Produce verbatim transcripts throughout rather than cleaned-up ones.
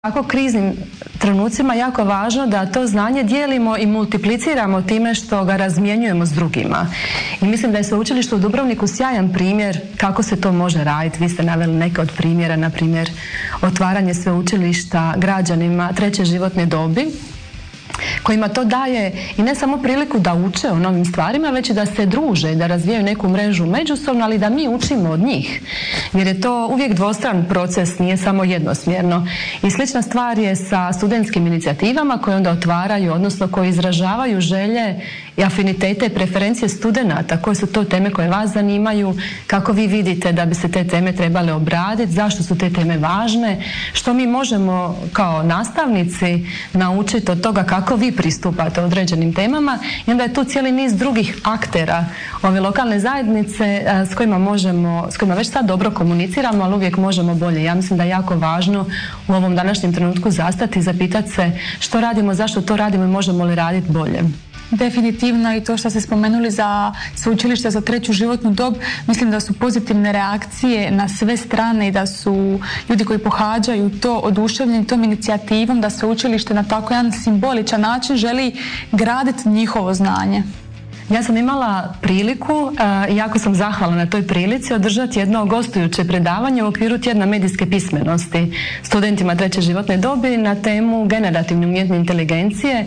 Tako kriznim trenucima jako važno da to znanje dijelimo i multipliciramo time što ga razmjenjujemo s drugima. I mislim da je Sveučilište u Dubrovniku sjajan primjer kako se to može raditi. Vi ste naveli neke od primjera, na primjer otvaranje sveučilišta građanima treće životne dobi, kojima to daje i ne samo priliku da uče o novim stvarima, već i da se druže, da razvijaju neku mrežu međusobno, ali da mi učimo od njih. Jer je to uvijek dvostran proces, nije samo jednosmjerno. I slična stvar je sa studentskim inicijativama koje onda otvaraju, odnosno koje izražavaju želje i afinitete i preferencije studenata. Koje su to teme koje vas zanimaju, kako vi vidite da bi se te teme trebale obraditi, zašto su te teme važne, što mi možemo kao nastavnici naučiti od toga kako vi pristupate određenim temama. I onda je tu cijeli niz drugih aktera ove lokalne zajednice s kojima možemo, s kojima već sad dobro komuniciramo, ali uvijek možemo bolje. Ja mislim da je jako važno u ovom današnjem trenutku zastati i zapitati se što radimo, zašto to radimo i možemo li raditi bolje. Definitivno, i to što ste spomenuli za sveučilište za treću životnu dob, mislim da su pozitivne reakcije na sve strane i da su ljudi koji pohađaju to oduševljeni tom inicijativom da sveučilište na tako jedan simboličan način želi graditi njihovo znanje. Ja sam imala priliku, i jako sam zahvalna na toj prilici, održati jedno gostujuće predavanje u okviru tjedna medijske pismenosti studentima treće životne dobi na temu generativne umjetne inteligencije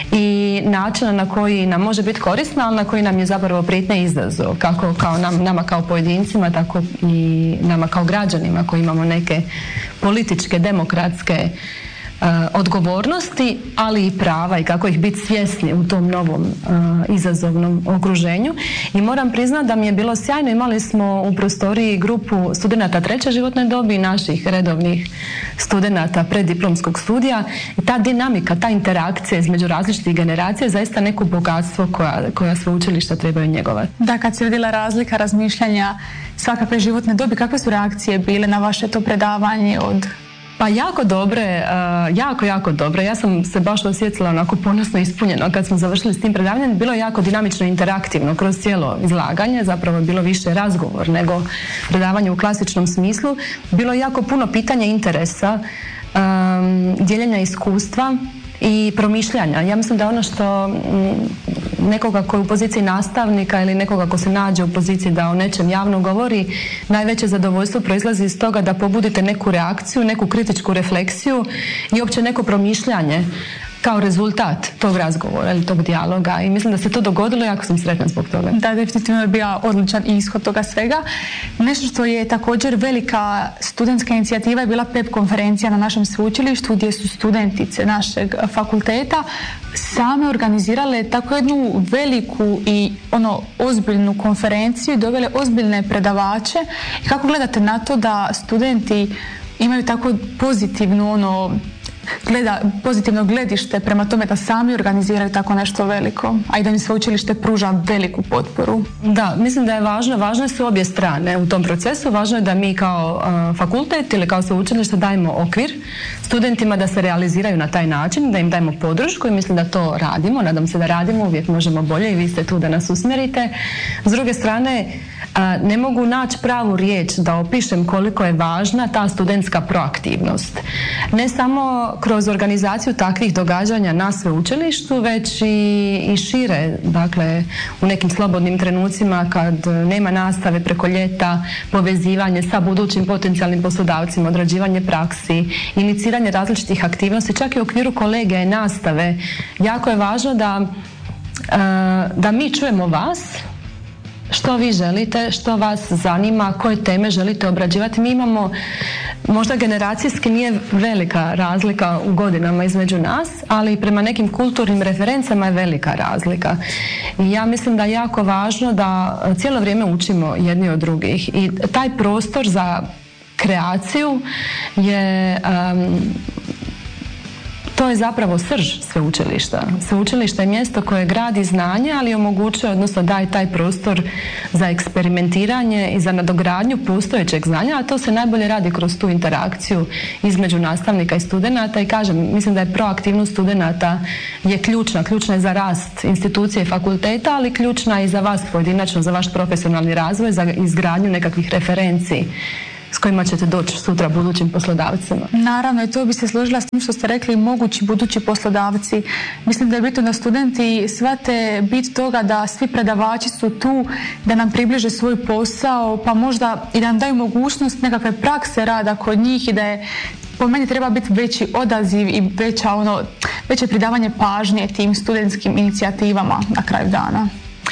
i načina na koji nam može biti korisna, ali na koji nam je zapravo prijetnja i izazov, kako kao nam, nama kao pojedincima, tako i nama kao građanima koji imamo neke političke, demokratske Uh, odgovornosti, ali i prava i kako ih biti svjesni u tom novom uh, izazovnom okruženju. I moram priznati da mi je bilo sjajno. Imali smo u prostoriji grupu studenata treće životne dobi i naših redovnih studenata preddiplomskog studija i ta dinamika, ta interakcija između različitih generacija je zaista neko bogatstvo koja, koja sveučilišta trebaju njegovati. Da, kad se vidjela razlika razmišljanja svakakve životne dobi, kakve su reakcije bile na vaše to predavanje od... Pa jako dobre, uh, jako, jako dobre. Ja sam se baš osjetila onako ponosno ispunjeno kad smo završili s tim predavanjem. Bilo je jako dinamično i interaktivno kroz cijelo izlaganje, zapravo je bilo više razgovor nego predavanje u klasičnom smislu. Bilo je jako puno pitanja interesa, um, dijeljenja iskustva i promišljanja. Ja mislim da ono što nekoga koji je u poziciji nastavnika ili nekoga ko se nađe u poziciji da o nečem javno govori, najveće zadovoljstvo proizlazi iz toga da pobudite neku reakciju, neku kritičku refleksiju i uopće neko promišljanje kao rezultat tog razgovora ili tog dijaloga. I mislim da se to dogodilo i jako sam sretna zbog toga. Da, definitivno je bio odličan ishod toga svega. Nešto što je također velika studentska inicijativa je bila P E P konferencija na našem sveučilištu gdje su studentice našeg fakulteta same organizirale tako jednu veliku i ono ozbiljnu konferenciju i dovele ozbiljne predavače. I kako gledate na to da studenti imaju tako pozitivnu ono gleda, pozitivno gledište prema tome da sami organiziraju tako nešto veliko, a i da im sveučilište pruža veliku potporu? Da, mislim da je važno, važne su obje strane u tom procesu. Važno je da mi kao uh, fakultet ili kao sveučilište dajemo okvir studentima da se realiziraju na taj način, da im dajemo podršku i mislim da to radimo, nadam se da radimo, uvijek možemo bolje i vi ste tu da nas usmjerite. S druge strane, uh, ne mogu naći pravu riječ da opišem koliko je važna ta studentska proaktivnost. Ne samo kroz organizaciju takvih događanja na sveučilištu, već i, i šire, dakle u nekim slobodnim trenucima kad nema nastave preko ljeta, povezivanje sa budućim potencijalnim poslodavcima, odrađivanje praksi, iniciranje različitih aktivnosti, čak i u okviru kolegija i nastave. Jako je važno da, da mi čujemo vas, što vi želite, što vas zanima, koje teme želite obrađivati. Mi imamo, možda generacijski nije velika razlika u godinama između nas, ali prema nekim kulturnim referencama je velika razlika. I ja mislim da je jako važno da cijelo vrijeme učimo jedni od drugih i taj prostor za kreaciju je... Um, To je zapravo srž sveučilišta. Sveučilište je mjesto koje gradi znanje, ali omogućuje, odnosno daje taj prostor za eksperimentiranje i za nadogradnju postojećeg znanja, a to se najbolje radi kroz tu interakciju između nastavnika i studenata i kažem, mislim da je proaktivnost studenata je ključna, ključna je za rast institucije i fakulteta, ali ključna i za vas pojedinačno, za vaš profesionalni razvoj, za izgradnju nekakvih referencij s kojima ćete doći sutra budućim poslodavcima. Naravno, i to bi se složila s tim što ste rekli, mogući budući poslodavci. Mislim da je bitno da studenti shvate bit toga da svi predavači su tu, da nam približe svoj posao, pa možda i da nam daju mogućnost nekakve prakse rada kod njih i da je, po meni treba biti veći odaziv i veća ono, veće pridavanje pažnje tim studentskim inicijativama na kraju dana.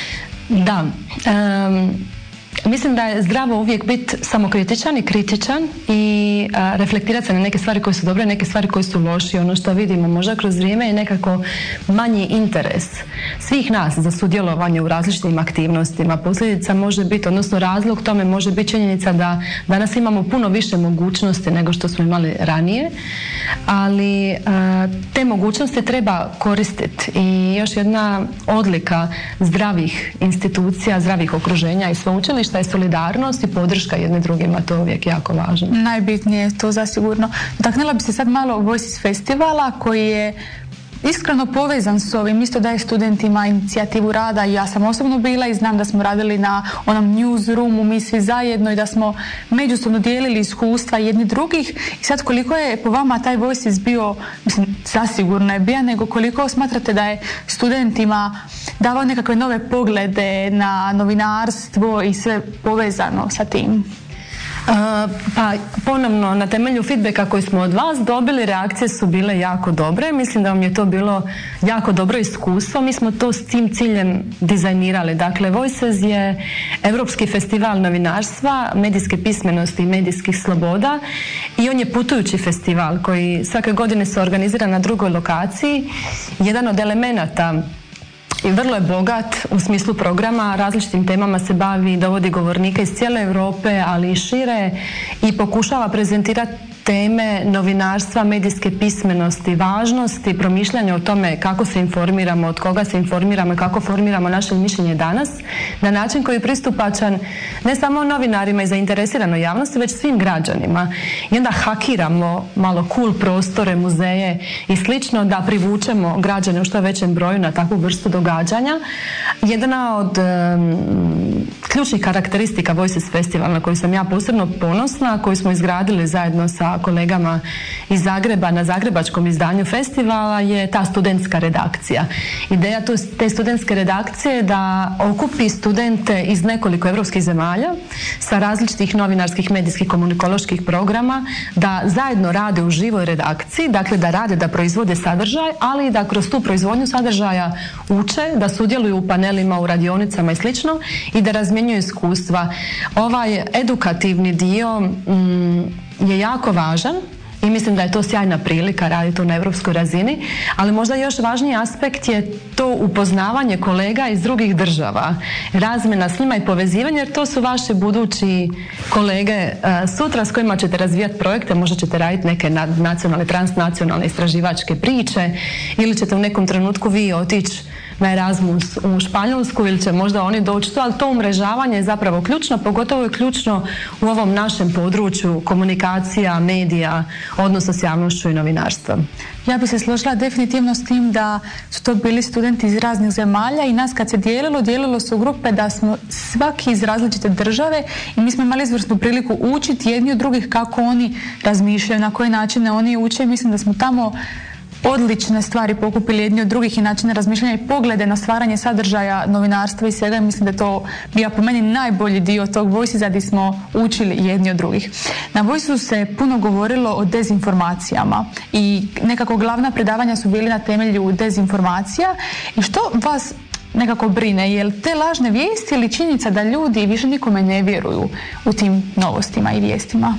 Da. Um... Mislim da je zdravo uvijek biti samokritičan i kritičan i a, reflektirati se na neke stvari koje su dobre, neke stvari koje su loše. Ono što vidimo možda kroz vrijeme je nekako manji interes svih nas za sudjelovanje u različitim aktivnostima. Posljedica može biti, odnosno razlog tome može biti činjenica da danas imamo puno više mogućnosti nego što smo imali ranije, ali a, te mogućnosti treba koristiti. I još jedna odlika zdravih institucija, zdravih okruženja i sveučilišta je solidarnost i podrška jedne drugima, to je uvijek jako važno. Najbitnije je to zasigurno. Dotaknula bi se sad malo o Voices festivala koji je iskreno povezan s ovim, isto daje studentima inicijativu rada i ja sam osobno bila i znam da smo radili na onom newsroomu mi svi zajedno i da smo međusobno dijelili iskustva jedni drugih i sad koliko je po vama taj Voices bio, mislim zasigurno je bio, nego koliko smatrate da je studentima davao nekakve nove poglede na novinarstvo i sve povezano sa tim? Uh, pa ponovno na temelju feedbacka koji smo od vas dobili, reakcije su bile jako dobre. Mislim da vam je to bilo jako dobro iskustvo. Mi smo to s tim ciljem dizajnirali. Dakle, Voices je Europski festival novinarstva, medijske pismenosti i medijskih sloboda i on je putujući festival koji svake godine se organizira na drugoj lokaciji. Jedan od elemenata i vrlo je bogat u smislu programa, različitim temama se bavi, dovodi govornike iz cijele Europe, ali i šire i pokušava prezentirati teme novinarstva, medijske pismenosti, važnosti, promišljanja o tome kako se informiramo, od koga se informiramo i kako formiramo naše mišljenje danas, na način koji je pristupačan ne samo novinarima i zainteresiranoj javnosti, već svim građanima. I onda hakiramo malo cool prostore, muzeje i slično da privučemo građane u što većem broju na takvu vrstu događanja. Jedna od um, ključnih karakteristika Voices festivala na koju sam ja posebno ponosna, koju smo izgradili zajedno sa kolegama iz Zagreba na zagrebačkom izdanju festivala je ta studentska redakcija. Ideja te studentske redakcije je da okupi studente iz nekoliko europskih zemalja sa različitih novinarskih, medijskih, komunikoloških programa, da zajedno rade u živoj redakciji, dakle da rade, da proizvode sadržaj, ali i da kroz tu proizvodnju sadržaja uče, da sudjeluju u panelima, u radionicama i slično i da razmjenjuju iskustva. Ovaj edukativni dio mm, je jako važan i mislim da je to sjajna prilika raditi to na europskoj razini, ali možda još važniji aspekt je to upoznavanje kolega iz drugih država, razmjena s njima i povezivanje, jer to su vaši budući kolege uh, sutra s kojima ćete razvijati projekte, možda ćete raditi neke nacionalne, transnacionalne istraživačke priče ili ćete u nekom trenutku vi otići na Erasmus u Španjolsku ili će možda oni doći tu, ali to umrežavanje je zapravo ključno, pogotovo je ključno u ovom našem području komunikacija, medija, odnosa s javnošću i novinarstva. Ja bi se složila definitivno s tim da su to bili studenti iz raznih zemalja i nas kad se dijelilo, dijelilo se u grupe da smo svaki iz različite države i mi smo imali izvrsnu priliku učiti jedni od drugih kako oni razmišljaju, na koje načine oni uče. Mislim da smo tamo odlične stvari pokupili jedni od drugih i načine razmišljanja i poglede na stvaranje sadržaja novinarstva i svega. Mislim da je to bio po meni najbolji dio tog Voicesa gdje smo učili jedni od drugih. Na Voicesu se puno govorilo o dezinformacijama i nekako glavna predavanja su bili na temelju dezinformacija. I što vas nekako brine? Je li te lažne vijesti ili činjenica da ljudi više nikome ne vjeruju u tim novostima i vijestima?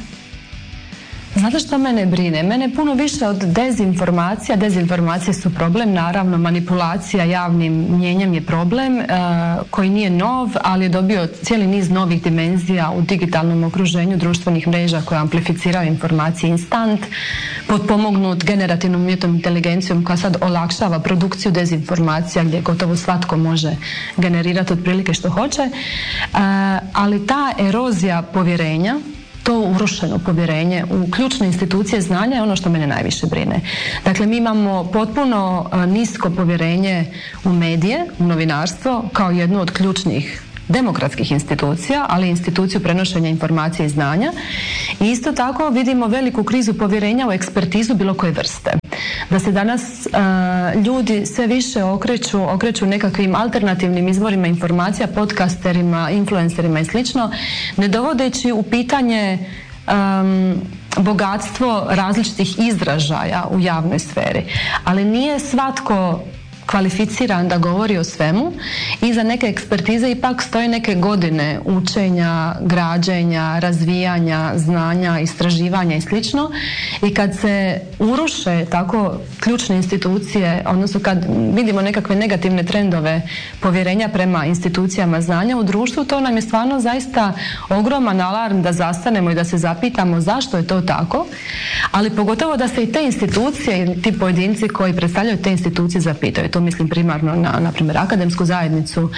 Znate što mene brine? Mene puno više od dezinformacija. Dezinformacije su problem, naravno manipulacija javnim mnijenjem je problem uh, koji nije nov, ali je dobio cijeli niz novih dimenzija u digitalnom okruženju društvenih mreža koje amplificiraju informacije instant, potpomognut generativnom umjetnom inteligencijom koja sad olakšava produkciju dezinformacija gdje gotovo svatko može generirati otprilike što hoće, uh, ali ta erozija povjerenja, to urušeno povjerenje u ključne institucije znanja je ono što mene najviše brine. Dakle, mi imamo potpuno nisko povjerenje u medije, u novinarstvo, kao jednu od ključnih demokratskih institucija, ali i instituciju prenošenja informacija i znanja. I isto tako vidimo veliku krizu povjerenja u ekspertizu bilo koje vrste. Da se danas uh, ljudi sve više okreću, okreću nekakvim alternativnim izvorima informacija, podcasterima, influencerima i slično, ne dovodeći u pitanje um, bogatstvo različitih izražaja u javnoj sferi. Ali nije svatko kvalificiran da govori o svemu i za neke ekspertize ipak stoje neke godine učenja, građenja, razvijanja, znanja, istraživanja i slično. I kad se uruše tako ključne institucije, odnosno kad vidimo nekakve negativne trendove povjerenja prema institucijama znanja u društvu, to nam je stvarno zaista ogroman alarm da zastanemo i da se zapitamo zašto je to tako, ali pogotovo da se i te institucije i ti pojedinci koji predstavljaju te institucije zapitaju. To mislim primarno na, na primjer, akademsku zajednicu,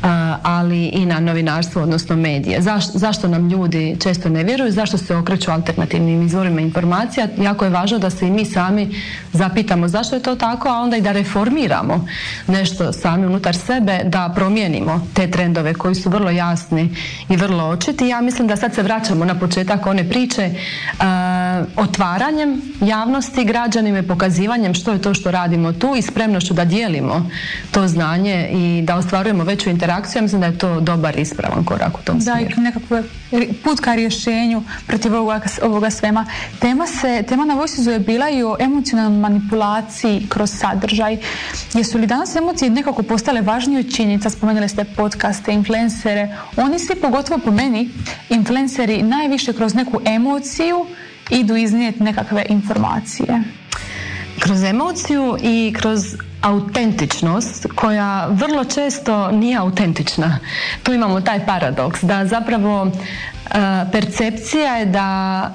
ali i na novinarstvo, odnosno medije. Zaš, zašto nam ljudi često ne vjeruju, zašto se okreću alternativnim izvorima informacija? Jako je važno da se i mi sami zapitamo zašto je to tako, a onda i da reformiramo nešto sami unutar sebe, da promijenimo te trendove koji su vrlo jasni i vrlo očiti. Ja mislim da sad se vraćamo na početak one priče uh, otvaranjem javnosti građanima i pokazivanjem što je to što radimo tu i spremnošću da dijelimo to znanje i da ostvarujemo veću interakciju. Ja mislim da je to dobar ispravan korak u tom smjeru. Da, i nekakve put ka rješenju protiv ovoga, ovoga svema. Tema, se, tema na Voices je bila i o emocionalnoj manipulaciji kroz sadržaj. Jesu li danas emocije nekako postale važnije od činjenica? Spomenuli ste podcaste, influencere. Oni svi, pogotovo po meni, influenceri najviše kroz neku emociju idu iznijeti nekakve informacije. Kroz emociju i kroz autentičnost koja vrlo često nije autentična. Tu imamo taj paradoks da zapravo uh, percepcija je da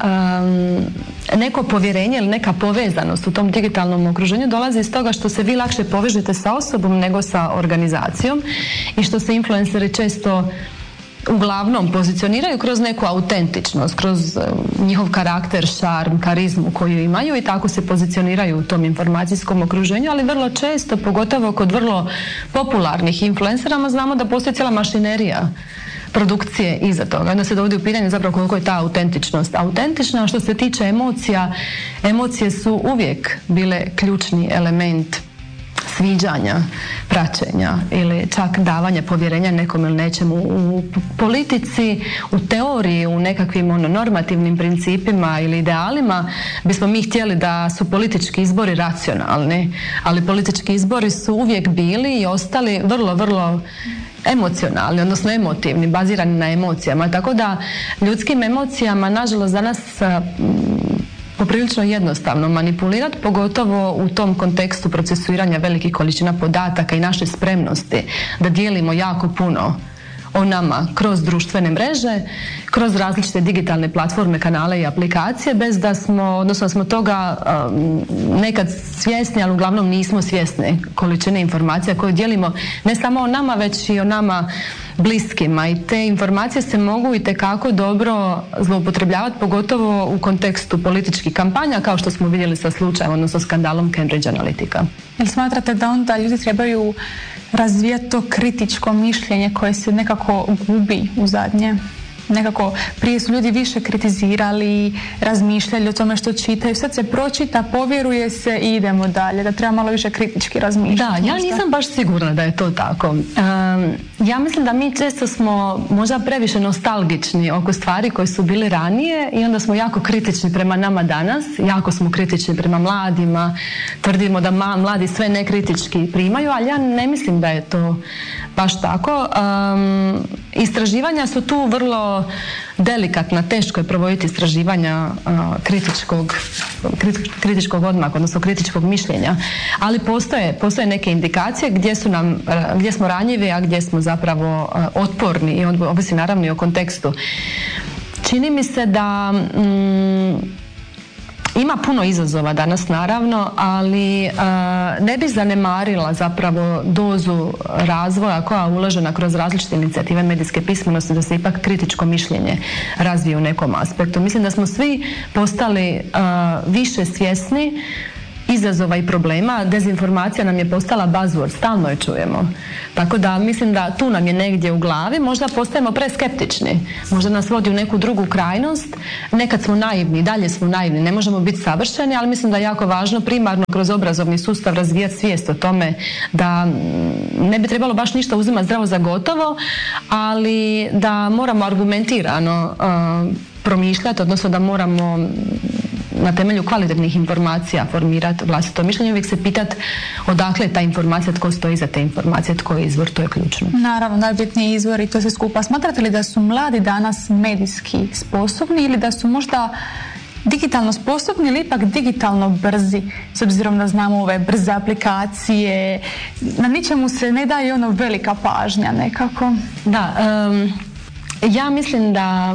um, neko povjerenje ili neka povezanost u tom digitalnom okruženju dolazi iz toga što se vi lakše povežete sa osobom nego sa organizacijom i što se influenceri često uglavnom pozicioniraju kroz neku autentičnost, kroz njihov karakter, šarm, karizmu koju imaju i tako se pozicioniraju u tom informacijskom okruženju, ali vrlo često, pogotovo kod vrlo popularnih influencerama, znamo da postoji cijela mašinerija produkcije iza toga. Onda se dovodi u pitanje zapravo koliko je ta autentičnost. Autentična što se tiče emocija, emocije su uvijek bile ključni element sviđanja, praćenja ili čak davanja povjerenja nekom ili nečemu. U politici, u teoriji, u nekakvim ono, normativnim principima ili idealima bismo mi htjeli da su politički izbori racionalni, ali politički izbori su uvijek bili i ostali vrlo, vrlo emocionalni, odnosno emotivni, bazirani na emocijama. Tako da ljudskim emocijama, nažalost, danas poprilično jednostavno manipulirati, pogotovo u tom kontekstu procesuiranja velikih količina podataka i naše spremnosti da dijelimo jako puno o nama kroz društvene mreže, kroz različite digitalne platforme, kanale i aplikacije, bez da smo, odnosno smo toga um, nekad svjesni, ali uglavnom nismo svjesni količine informacija koje dijelimo ne samo o nama, već i o nama bliskima, i te informacije se mogu itekako dobro zloupotrebljavati, pogotovo u kontekstu političkih kampanja, kao što smo vidjeli sa slučajem, odnosno skandalom Cambridge Analytica. Jel smatrate da onda ljudi trebaju razvijati to kritičko mišljenje koje se nekako gubi u zadnje? Nekako prije su ljudi više kritizirali, razmišljali o tome što čitaju, sad se pročita, povjeruje se i idemo dalje, da treba malo više kritički razmišljati. Da, ja nisam baš sigurna da je to tako. Um, ja mislim da mi često smo možda previše nostalgični oko stvari koje su bile ranije i onda smo jako kritični prema nama danas, jako smo kritični prema mladima, tvrdimo da ma, mladi sve nekritički primaju, ali ja ne mislim da je to baš tako. Um, istraživanja su tu vrlo delikatna, teško je provoditi istraživanja uh, kritičkog, kritičkog odmaka, odnosno kritičkog mišljenja, ali postoje, postoje neke indikacije gdje su nam, uh, gdje smo ranjivi, a gdje smo zapravo uh, otporni i ovisi naravno i o kontekstu. Čini mi se da mm, ima puno izazova danas naravno, ali uh, ne bih zanemarila zapravo dozu razvoja koja je uložena kroz različite inicijative medijske pismenosti da se ipak kritičko mišljenje razvije u nekom aspektu. Mislim da smo svi postali uh, više svjesni izazova i problema. Dezinformacija nam je postala buzzword, stalno je čujemo. Tako da mislim da tu nam je negdje u glavi, možda postajemo preskeptični, možda nas vodi u neku drugu krajnost, nekad smo naivni, dalje smo naivni, ne možemo biti savršeni, ali mislim da je jako važno primarno kroz obrazovni sustav razvijati svijest o tome da ne bi trebalo baš ništa uzimati zdravo za gotovo, ali da moramo argumentirano uh, promišljati, odnosno da moramo na temelju kvalitetnih informacija formirati vlastito mišljenje, uvijek se pitati odakle je ta informacija, tko stoji za te informacije, tko je izvor, to je ključno. Naravno, najbitniji izvor i to se skupa. Smatrate li da su mladi danas medijski sposobni ili da su možda digitalno sposobni ili ipak digitalno brzi, s obzirom da znamo ove brze aplikacije, na ničemu se ne daje ono velika pažnja nekako? Da, um, ja mislim da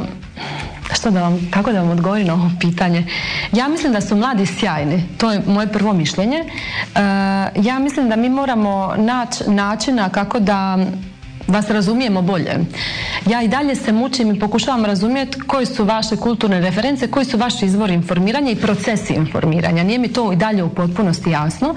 što da vam, kako da vam odgovorim na ovo pitanje. Ja mislim da su mladi sjajni, to je moje prvo mišljenje. Uh, ja mislim da mi moramo naći načina kako da vas razumijemo bolje. Ja i dalje se mučim i pokušavam razumjeti koji su vaše kulturne reference, koji su vaši izvori informiranja i procesi informiranja. Nije mi to i dalje u potpunosti jasno.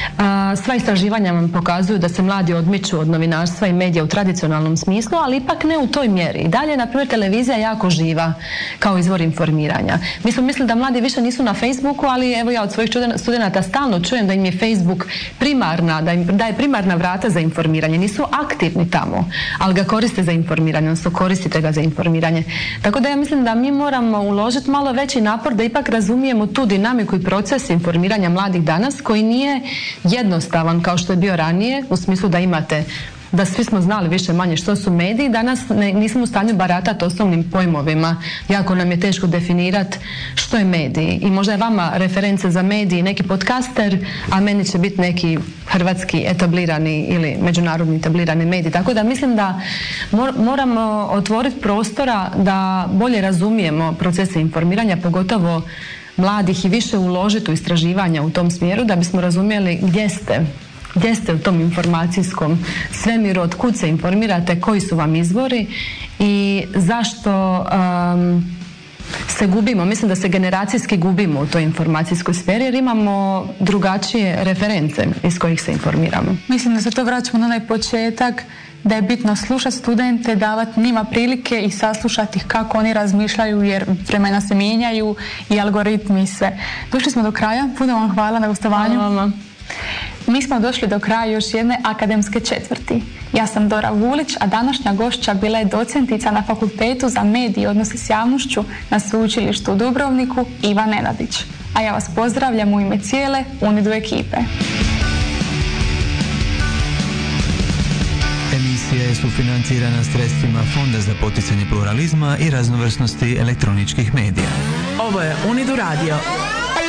Sva istraživanja vam pokazuju da se mladi odmiču od novinarstva i medija u tradicionalnom smislu, ali ipak ne u toj mjeri. I dalje, na primjer, televizija je jako živa kao izvor informiranja. Mi smo mislili da mladi više nisu na Facebooku, ali evo ja od svojih studenata stalno čujem da im je Facebook primarna, da im daje primarna vrata za informiranje. Nisu aktivni tamo, ali ga koriste za informiranje, odnosno koristite ga za informiranje. Tako da ja mislim da mi moramo uložiti malo veći napor da ipak razumijemo tu dinamiku i proces informiranja mladih danas, koji nije jednostavan kao što je bio ranije, u smislu da imate, da svi smo znali više manje što su mediji, danas ne, nismo u stanju baratati osnovnim pojmovima. Jako nam je teško definirati što je medij. I možda je vama reference za mediji neki podcaster, a meni će biti neki hrvatski etablirani ili međunarodni etablirani medij. Tako da mislim da mor, moramo otvoriti prostora da bolje razumijemo procese informiranja, pogotovo mladih, i više uložiti u istraživanja u tom smjeru da bismo razumjeli gdje ste. Gdje ste u tom informacijskom svemiru, od kud se informirate, koji su vam izvori i zašto um, se gubimo. Mislim da se generacijski gubimo u toj informacijskoj sferi jer imamo drugačije reference iz kojih se informiramo. Mislim da se to vraćamo na onaj početak, da je bitno slušati studente, davati njima prilike i saslušati kako oni razmišljaju, jer vremena se mijenjaju i algoritmi i sve. Došli smo do kraja. Puno vam hvala na gostovanju. Hvala vama. Mi smo došli do kraja još jedne akademske četvrti. Ja sam Dora Vulić, a današnja gošća bila je docentica na Fakultetu za medije i odnose s javnošću na Sveučilištu u Dubrovniku, Iva Nenadić. A ja vas pozdravljam u ime cijele Unidu ekipe. Emisija je sufinancirana sredstvima Fonda za poticanje pluralizma i raznovrsnosti elektroničkih medija. Ovo je Unidu radio.